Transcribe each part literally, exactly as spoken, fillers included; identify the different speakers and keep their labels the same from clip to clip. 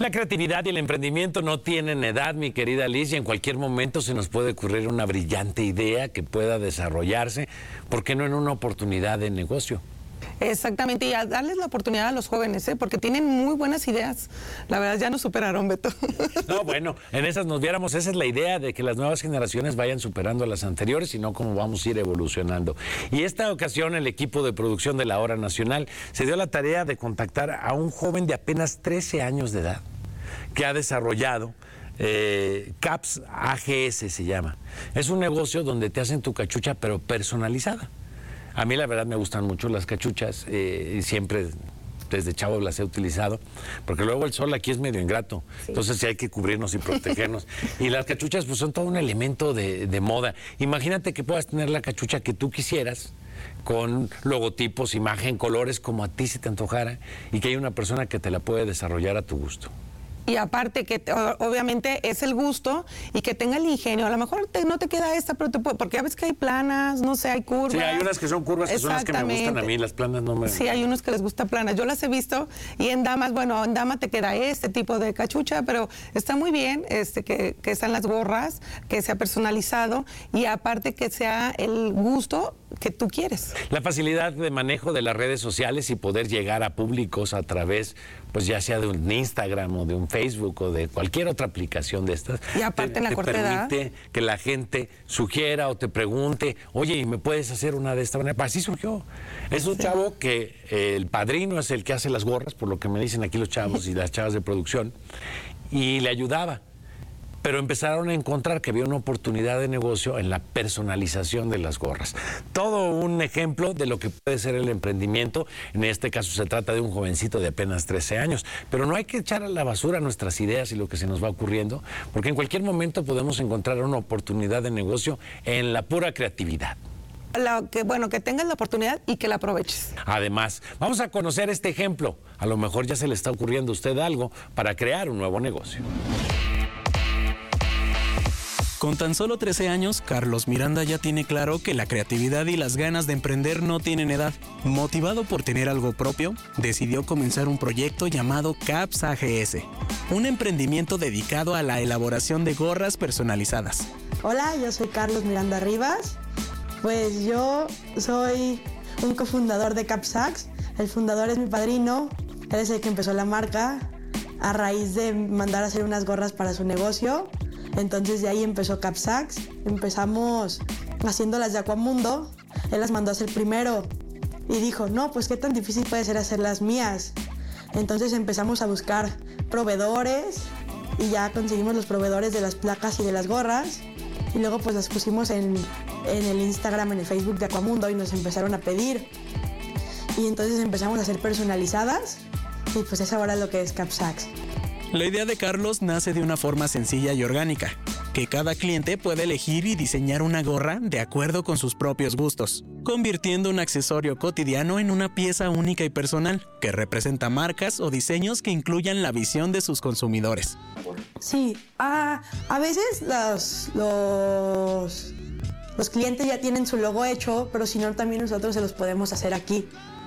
Speaker 1: La creatividad y el emprendimiento no tienen edad, mi querida Liz, y en cualquier momento se nos puede ocurrir una brillante idea que pueda desarrollarse, ¿por qué no en una oportunidad de negocio?
Speaker 2: Exactamente, y a darles la oportunidad a los jóvenes, ¿eh? Porque tienen muy buenas ideas. La verdad, ya nos superaron, Beto.
Speaker 1: No, bueno, en esas nos viéramos, esa es la idea, de que las nuevas generaciones vayan superando a las anteriores y no cómo vamos a ir evolucionando. Y esta ocasión el equipo de producción de La Hora Nacional se dio la tarea de contactar a un joven de apenas trece años de edad que ha desarrollado eh, Caps A G S, se llama. Es un negocio donde te hacen tu cachucha, pero personalizada. A mí la verdad me gustan mucho las cachuchas eh, y siempre desde chavo las he utilizado, porque luego el sol aquí es medio ingrato, sí. Entonces sí hay que cubrirnos y protegernos. Y las cachuchas pues son todo un elemento de, de moda. Imagínate que puedas tener la cachucha que tú quisieras, con logotipos, imagen, colores, como a ti se te antojara, y que hay una persona que te la puede desarrollar a tu gusto.
Speaker 2: Y aparte que te, obviamente es el gusto y que tenga el ingenio. A lo mejor te, no te queda esta, pero te puede, porque ya ves que hay planas, no sé, hay curvas.
Speaker 1: Sí, hay unas que son curvas que son las que me gustan a mí, las planas no me...
Speaker 2: Sí, hay unos que les gusta planas. Yo las he visto y en damas, bueno, en dama te queda este tipo de cachucha, pero está muy bien este que, que sean las gorras, que sea personalizado y aparte que sea el gusto que tú quieres.
Speaker 1: La facilidad de manejo de las redes sociales y poder llegar a públicos a través, pues ya sea de un Instagram o de un Facebook o de cualquier otra aplicación de estas.
Speaker 2: Y aparte
Speaker 1: te,
Speaker 2: en la
Speaker 1: te
Speaker 2: corta edad,
Speaker 1: permite que la gente sugiera o te pregunte, oye, ¿y me puedes hacer una de esta manera? Así surgió. Es un sí. chavo que eh, el padrino es el que hace las gorras, por lo que me dicen aquí los chavos y las chavas de producción, y le ayudaba. Pero empezaron a encontrar que había una oportunidad de negocio en la personalización de las gorras. Todo un ejemplo de lo que puede ser el emprendimiento. En este caso se trata de un jovencito de apenas trece años. Pero no hay que echar a la basura nuestras ideas y lo que se nos va ocurriendo, porque en cualquier momento podemos encontrar una oportunidad de negocio en la pura creatividad.
Speaker 2: La, que, bueno, que tengas la oportunidad y que la aproveches.
Speaker 1: Además, vamos a conocer este ejemplo. A lo mejor ya se le está ocurriendo a usted algo para crear un nuevo negocio.
Speaker 3: Con tan solo trece años, Carlos Miranda ya tiene claro que la creatividad y las ganas de emprender no tienen edad. Motivado por tener algo propio, decidió comenzar un proyecto llamado Caps A G S, un emprendimiento dedicado a la elaboración de gorras personalizadas.
Speaker 4: Hola, yo soy Carlos Miranda Rivas. Pues yo soy un cofundador de Caps A G S. El fundador es mi padrino, él es el que empezó la marca a raíz de mandar a hacer unas gorras para su negocio. Entonces de ahí empezó Caps A G S. Empezamos haciéndolas de Aquamundo. Él las mandó a hacer primero y dijo, no, pues qué tan difícil puede ser hacer las mías. Entonces empezamos a buscar proveedores y ya conseguimos los proveedores de las placas y de las gorras. Y luego pues las pusimos en, en el Instagram, en el Facebook de Aquamundo y nos empezaron a pedir. Y entonces empezamos a hacer personalizadas y pues es ahora lo que es Caps A G S.
Speaker 3: La idea de Carlos nace de una forma sencilla y orgánica, que cada cliente puede elegir y diseñar una gorra de acuerdo con sus propios gustos, convirtiendo un accesorio cotidiano en una pieza única y personal, que representa marcas o diseños que incluyan la visión de sus consumidores.
Speaker 4: Sí, a, a veces los, los, los clientes ya tienen su logo hecho, pero si no también nosotros se los podemos hacer aquí.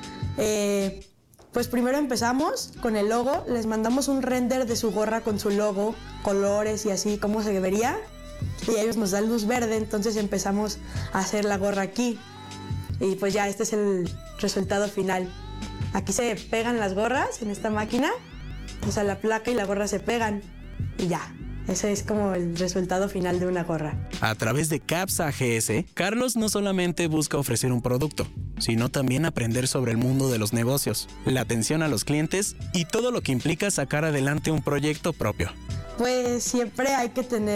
Speaker 4: Eh, Pues primero empezamos con el logo, les mandamos un render de su gorra con su logo, colores y así, cómo se vería. Y ellos nos dan luz verde, entonces empezamos a hacer la gorra aquí. Y pues ya este es el resultado final. Aquí se pegan las gorras en esta máquina, o sea, la placa y la gorra se pegan y ya. Ese es como el resultado final de una gorra.
Speaker 3: A través de Caps A G S, Carlos no solamente busca ofrecer un producto, sino también aprender sobre el mundo de los negocios, la atención a los clientes y todo lo que implica sacar adelante un proyecto propio.
Speaker 4: Pues siempre hay que tener